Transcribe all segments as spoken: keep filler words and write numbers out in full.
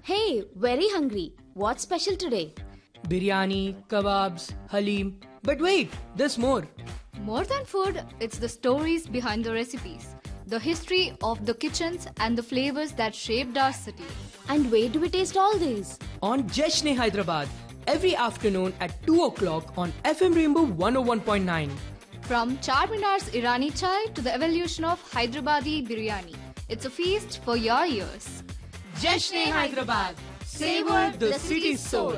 Hey, very hungry. What's special today? Biryani, kebabs, halim. But wait, there's more. More than food, it's the stories behind the recipes, the history of the kitchens and the flavors that shaped our city. And where do we taste all these? On Jashne Hyderabad, every afternoon at two o'clock on F M Rainbow one oh one point nine. From Charminar's Irani chai to the evolution of Hyderabadi biryani, it's a feast for your ears. Jashne Hyderabad, savor the city's soul.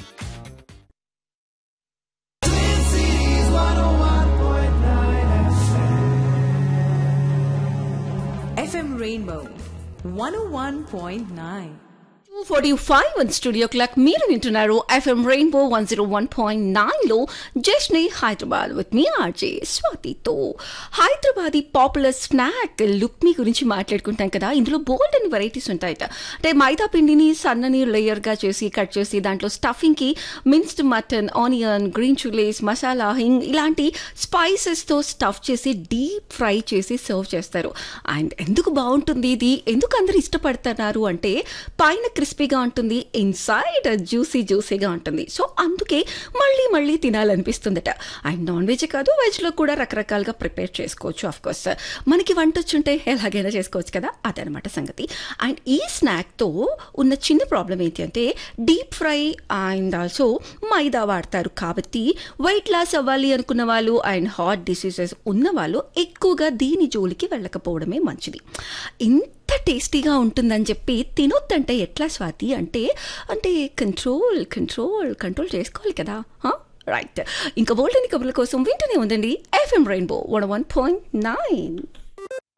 F M Rainbow one oh one point nine. two forty-five on Studio Clock. మీరు వింటున్నారు FM rainbow one zero one point nine లో జష్నే Hyderabad with me RJ స్వాతితో. Hyderabadi popular snack లుక్మీ గురించి మాట్లాడుకుంటాం కదా. ఇందులో బోల్డ్ అని varieties ఉంటాయట. అంటే మైదా పిండిని సన్నని లేయర్గా చేసి కట్ చేసి దాంట్లో స్టఫింగ్కి minced mutton, onion, green chillies, masala, hinge ఇలాంటి స్పైసెస్తో స్టఫ్ చేసి డీప్ ఫ్రై చేసి సర్వ్ చేస్తారు. అండ్ ఎందుకు బాగుంటుంది ఇది, ఎందుకు అందరు ఇష్టపడుతున్నారు అంటే పైన క్రిస్పీగా ఉంటుంది, ఇన్సైడ్ జ్యూసీ జ్యూసీగా ఉంటుంది. సో అందుకే మళ్ళీ మళ్ళీ తినాలనిపిస్తుందట. అండ్ నాన్ వెజ్ కాదు, వెజ్లో కూడా రకరకాలుగా ప్రిపేర్ చేసుకోవచ్చు. ఆఫ్కోర్స్ మనకి వంట వచ్చుంటే ఎలాగైనా చేసుకోవచ్చు కదా, అదనమాట సంగతి. అండ్ ఈ స్నాక్తో ఉన్న చిన్న ప్రాబ్లం ఏంటి అంటే డీప్ ఫ్రై అండ్ ఆల్సో మైదా వాడతారు కాబట్టి వెయిట్ లాస్ అవ్వాలి అనుకున్న వాళ్ళు అండ్ హార్ట్ డిసీజెస్ ఉన్న వాళ్ళు ఎక్కువగా దీని జోలికి వెళ్ళకపోవడమే మంచిది. ఇంత టేస్టీగా ఉంటుందని చెప్పి తినొద్దంటే ఎట్లా స్వాతి అంటే అంటే కంట్రోల్ కంట్రోల్ కంట్రోల్ చేసుకోవాలి కదా. రైట్, ఇంకా ఓల్డెన్ కబుర్ల కోసం వింటూనే ఉందండి FM rainbow one one point nine.